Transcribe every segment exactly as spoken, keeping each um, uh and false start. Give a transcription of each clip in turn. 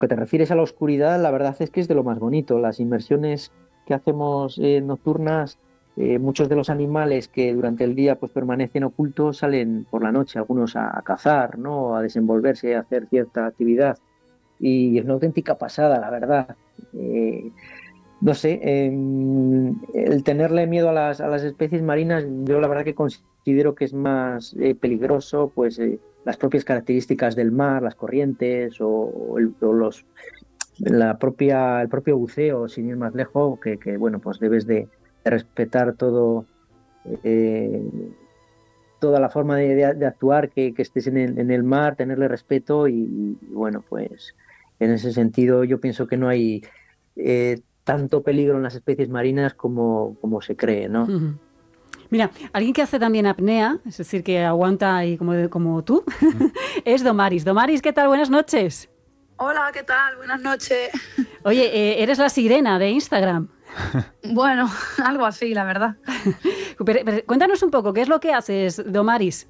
que te refieres a la oscuridad, la verdad es que es de lo más bonito. Las inmersiones que hacemos eh, nocturnas, eh, muchos de los animales que durante el día pues permanecen ocultos salen por la noche, algunos a, a cazar, ¿no? A desenvolverse, a hacer cierta actividad. Y es una auténtica pasada, la verdad. Eh, no sé, eh, el tenerle miedo a las, a las especies marinas, yo la verdad que considero que es más eh, peligroso, pues eh, las propias características del mar, las corrientes o, o el, o los, la propia, el propio buceo, sin ir más lejos, que, que bueno, pues debes de, de respetar todo, eh, toda la forma de, de, de actuar que, que estés en el, en el mar, tenerle respeto y, y bueno, pues en ese sentido yo pienso que no hay eh, tanto peligro en las especies marinas como, como se cree, ¿no? Uh-huh. Mira, alguien que hace también apnea, es decir, que aguanta ahí como, como tú, es Domaris. Domaris, ¿qué tal? Buenas noches. Hola, ¿qué tal? Buenas noches. Oye, eh, eres la sirena de Instagram. Bueno, algo así, la verdad. Pero, pero, cuéntanos un poco, ¿qué es lo que haces, Domaris?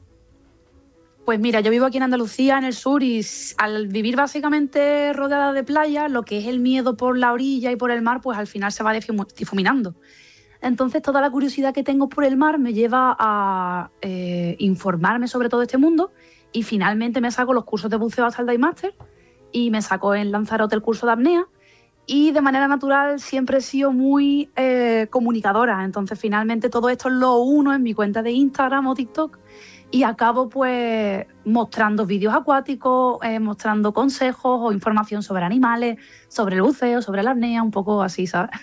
Pues mira, yo vivo aquí en Andalucía, en el sur, y al vivir básicamente rodeada de playa, lo que es el miedo por la orilla y por el mar, pues al final se va difuminando. Entonces toda la curiosidad que tengo por el mar me lleva a eh, informarme sobre todo este mundo y finalmente me saco los cursos de buceo hasta el Dive Master y me saco en Lanzarote el curso de apnea y de manera natural siempre he sido muy eh, comunicadora. Entonces finalmente todo esto lo uno en mi cuenta de Instagram o TikTok y acabo pues mostrando vídeos acuáticos, eh, mostrando consejos o información sobre animales, sobre el buceo, sobre la apnea, un poco así, ¿sabes?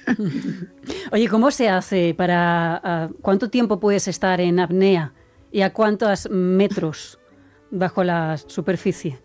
Oye, ¿cómo se hace para... Uh, cuánto tiempo puedes estar en apnea y a cuántos metros bajo la superficie?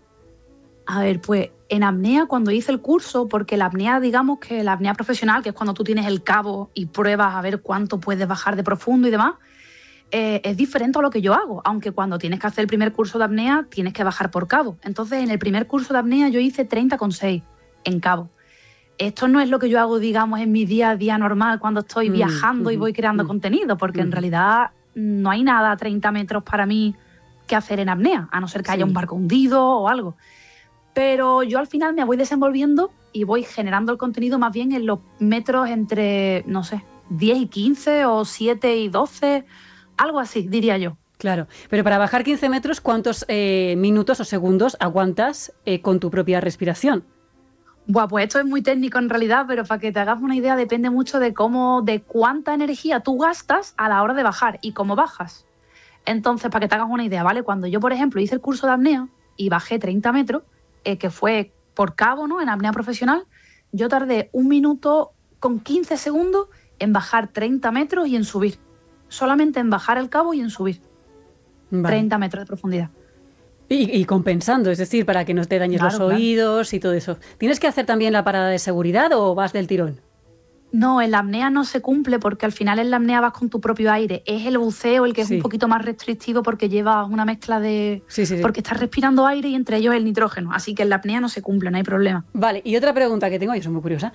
A ver, pues en apnea cuando hice el curso, porque la apnea, digamos que la apnea profesional, que es cuando tú tienes el cabo y pruebas a ver cuánto puedes bajar de profundo y demás, Eh, es diferente a lo que yo hago, aunque cuando tienes que hacer el primer curso de apnea tienes que bajar por cabo. Entonces en el primer curso de apnea yo hice treinta coma seis en cabo. Esto no es lo que yo hago, digamos, en mi día a día normal cuando estoy mm, viajando mm, y voy creando mm, contenido, porque mm. en realidad no hay nada a treinta metros para mí que hacer en apnea, a no ser que sí. haya un barco hundido o algo. Pero yo al final me voy desenvolviendo y voy generando el contenido más bien en los metros entre, no sé, diez y quince o siete y doce... Algo así, diría yo. Claro, pero para bajar quince metros, ¿cuántos eh, minutos o segundos aguantas eh, con tu propia respiración? Buah, pues esto es muy técnico en realidad, pero para que te hagas una idea depende mucho de cómo, de cuánta energía tú gastas a la hora de bajar y cómo bajas. Entonces, para que te hagas una idea, ¿vale? Cuando yo, por ejemplo, hice el curso de apnea y bajé treinta metros, eh, que fue por cabo, ¿no? En apnea profesional, yo tardé un minuto con quince segundos en bajar treinta metros y en subir. Solamente en bajar el cabo y en subir. Vale. treinta metros de profundidad. Y, y compensando, es decir, para que no te dañes claro, los claro. oídos y todo eso. ¿Tienes que hacer también la parada de seguridad o vas del tirón? No, en la apnea no se cumple porque al final en la apnea vas con tu propio aire. Es el buceo el que es sí. un poquito más restrictivo porque lleva una mezcla de... Sí, sí, sí. Porque estás respirando aire y entre ellos el nitrógeno. Así que en la apnea no se cumple, no hay problema. Vale, y otra pregunta que tengo, yo soy muy curiosa.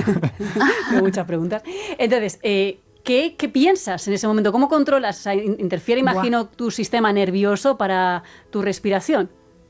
Tengo muchas preguntas. Entonces, eh, ¿Qué, ¿Qué piensas en ese momento? ¿Cómo controlas? O sea, ¿interfiere, imagino, Buah. tu sistema nervioso para tu respiración?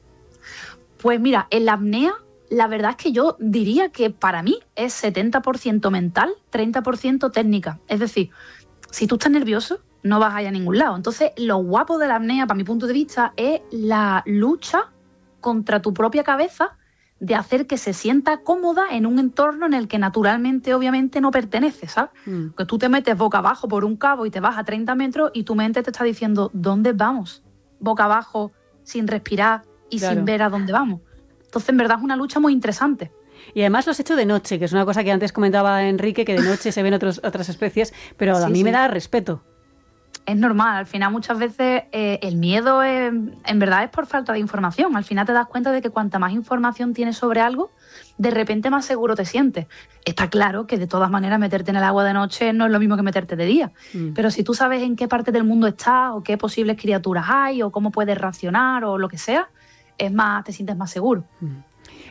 Pues mira, en la apnea, la verdad es que yo diría que para mí es setenta por ciento mental, treinta por ciento técnica. Es decir, si tú estás nervioso, no vas a ir a ningún lado. Entonces, lo guapo de la apnea, para mi punto de vista, es la lucha contra tu propia cabeza de hacer que se sienta cómoda en un entorno en el que naturalmente, obviamente, no pertenece, ¿sabes? Mm. Que tú te metes boca abajo por un cabo y te vas a treinta metros y tu mente te está diciendo, ¿dónde vamos? Boca abajo, sin respirar y claro. sin ver a dónde vamos. Entonces, en verdad, es una lucha muy interesante. Y además lo has hecho de noche, que es una cosa que antes comentaba Enrique, que de noche se ven otros, otras especies, pero sí, a mí sí. me da respeto. Es normal, al final muchas veces eh, el miedo es, en verdad es por falta de información. Al final te das cuenta de que cuanta más información tienes sobre algo, de repente más seguro te sientes. Está claro que de todas maneras meterte en el agua de noche no es lo mismo que meterte de día. Mm. Pero si tú sabes en qué parte del mundo estás o qué posibles criaturas hay o cómo puedes reaccionar o lo que sea, es más, te sientes más seguro. Mm.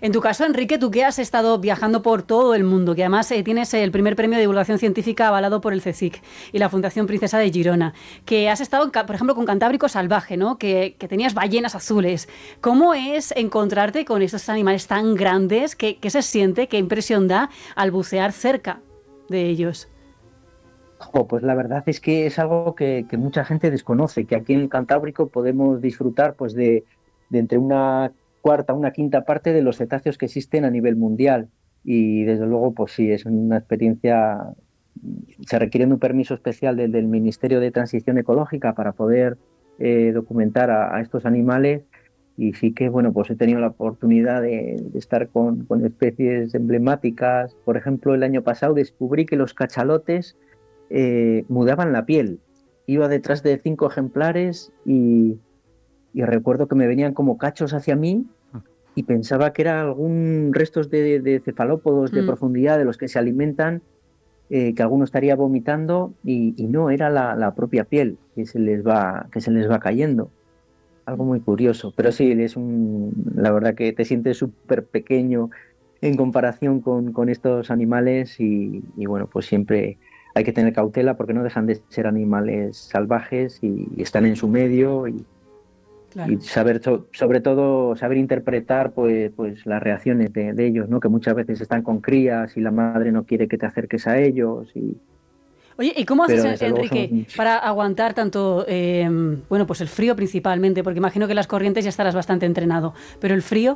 En tu caso, Enrique, tú que has estado viajando por todo el mundo, que además eh, tienes el primer premio de divulgación científica avalado por el CSIC y la Fundación Princesa de Girona, que has estado, por ejemplo, con Cantábrico Salvaje, ¿no? Que, que tenías ballenas azules. ¿Cómo es encontrarte con estos animales tan grandes? ¿Qué, qué se siente? ¿Qué impresión da al bucear cerca de ellos? Oh, pues la verdad es que es algo que, que mucha gente desconoce, que aquí en el Cantábrico podemos disfrutar pues de, de entre una cuarta, una quinta parte de los cetáceos que existen a nivel mundial. Y desde luego, pues sí, es una experiencia, se requiere un permiso especial del, del Ministerio de Transición Ecológica para poder eh, documentar a, a estos animales. Y sí que, bueno, pues he tenido la oportunidad de, de estar con, con especies emblemáticas. Por ejemplo, el año pasado descubrí que los cachalotes Eh, mudaban la piel. Iba detrás de cinco ejemplares y, y recuerdo que me venían como cachos hacia mí y pensaba que era algún restos de, de cefalópodos de Mm. profundidad de los que se alimentan, eh, que alguno estaría vomitando y, y no, era la, la propia piel que se les va, que se les va cayendo. Algo muy curioso, pero sí, es un, la verdad que te sientes súper pequeño en comparación con, con estos animales y, y bueno, pues siempre hay que tener cautela porque no dejan de ser animales salvajes y, y están en su medio y, Claro. y saber, so, sobre todo, saber interpretar pues, pues las reacciones de, de ellos, ¿no? Que muchas veces están con crías y la madre no quiere que te acerques a ellos y... Oye, ¿y cómo Pero haces, desde luego Enrique, somos... para aguantar tanto, eh, bueno, pues el frío principalmente? Porque imagino que las corrientes ya estarás bastante entrenado, pero el frío...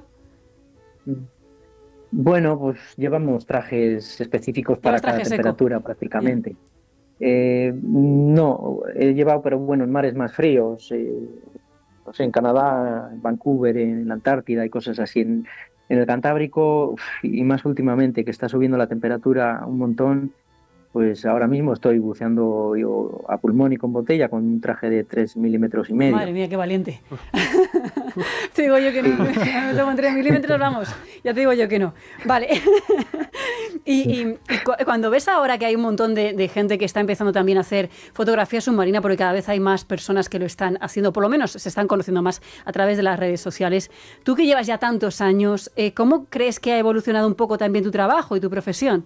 Bueno, pues llevamos trajes específicos para cada traje seco. temperatura prácticamente. Eh, no, he llevado, pero bueno, en mares más fríos, eh, no sé, en Canadá, en Vancouver, en la Antártida y cosas así. En, en el Cantábrico, uf, y más últimamente que está subiendo la temperatura un montón, pues ahora mismo estoy buceando yo a pulmón y con botella con un traje de tres milímetros y medio. Madre mía, qué valiente. Te digo yo que no, me tomo en tres milímetros, vamos, ya te digo yo que no. Vale. y, y, y cu cuando ves ahora que hay un montón de, de gente que está empezando también a hacer fotografía submarina, porque cada vez hay más personas que lo están haciendo, por lo menos se están conociendo más a través de las redes sociales, tú que llevas ya tantos años, eh, ¿cómo crees que ha evolucionado un poco también tu trabajo y tu profesión?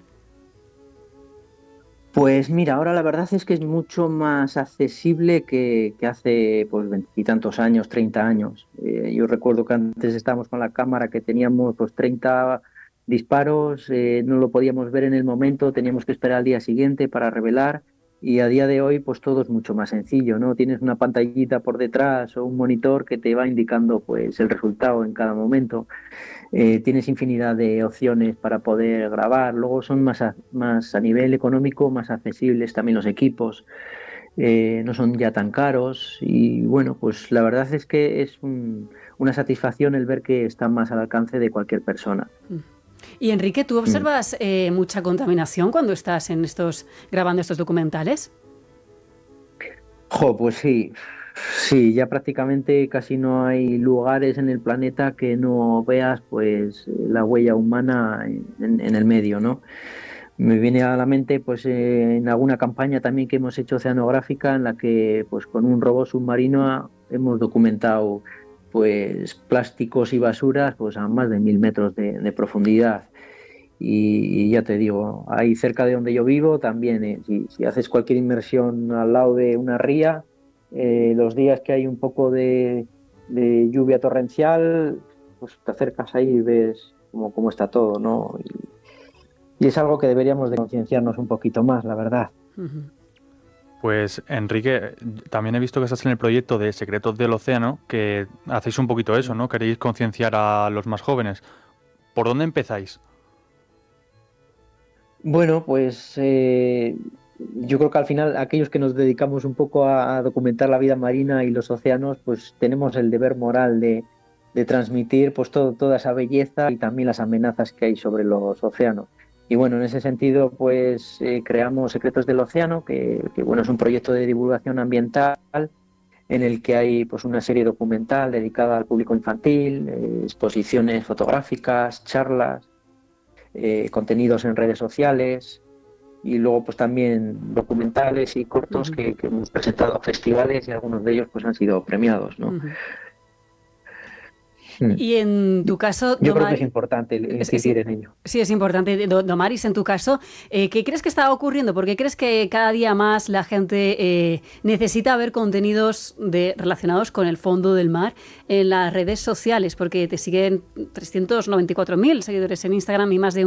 Pues mira, ahora la verdad es que es mucho más accesible que, que hace pues veintitantos años, treinta años. Eh, yo recuerdo que antes estábamos con la cámara que teníamos pues treinta disparos, eh, no lo podíamos ver en el momento, teníamos que esperar al día siguiente para revelar y a día de hoy pues todo es mucho más sencillo, ¿no? Tienes una pantallita por detrás o un monitor que te va indicando pues el resultado en cada momento. Eh, tienes infinidad de opciones para poder grabar, luego son más a, más a nivel económico, más accesibles también los equipos, eh, no son ya tan caros y bueno, pues la verdad es que es un, una satisfacción el ver que están más al alcance de cualquier persona. Y Enrique, ¿tú observas eh, mucha contaminación cuando estás en estos grabando estos documentales? Jo, pues sí. Sí, ya prácticamente casi no hay lugares en el planeta que no veas pues la huella humana en, en el medio, ¿no? Me viene a la mente pues eh, en alguna campaña también que hemos hecho oceanográfica en la que pues con un robot submarino hemos documentado pues plásticos y basuras pues a más de mil metros de, de profundidad. Y, y ya te digo, ahí cerca de donde yo vivo también, eh, si, si haces cualquier inmersión al lado de una ría, Eh, los días que hay un poco de, de lluvia torrencial, pues te acercas ahí y ves cómo, cómo está todo, ¿no? Y, y es algo que deberíamos de concienciarnos un poquito más, la verdad. Uh-huh. Pues Enrique, también he visto que estás en el proyecto de Secretos del Océano, que hacéis un poquito eso, ¿no? Queréis concienciar a los más jóvenes. ¿Por dónde empezáis? Bueno, pues eh, yo creo que al final aquellos que nos dedicamos un poco a, a documentar la vida marina y los océanos, pues tenemos el deber moral de, de transmitir pues todo, toda esa belleza y también las amenazas que hay sobre los océanos. Y bueno, en ese sentido, pues eh, creamos Secretos del Océano, que, que bueno, es un proyecto de divulgación ambiental en el que hay pues una serie documental dedicada al público infantil, eh, exposiciones fotográficas, charlas, eh, contenidos en redes sociales y luego pues también documentales y cortos uh-huh. que, que hemos presentado a festivales y algunos de ellos pues han sido premiados, ¿no? Uh-huh. Y en tu caso, Yo Domar... creo que es importante incidir en ello. Sí, es importante. Domaris, en tu caso, eh, ¿qué crees que está ocurriendo? ¿Por qué crees que cada día más la gente eh, necesita ver contenidos de, relacionados con el fondo del mar en las redes sociales? Porque te siguen trescientos noventa y cuatro mil seguidores en Instagram y más de